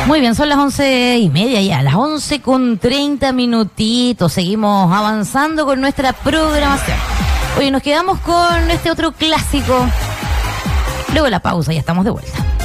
Muy bien, son las 11:30 ya, las 11:30 minutitos. Seguimos avanzando con nuestra programación. Oye, nos quedamos con este otro clásico. Luego de la pausa, ya estamos de vuelta.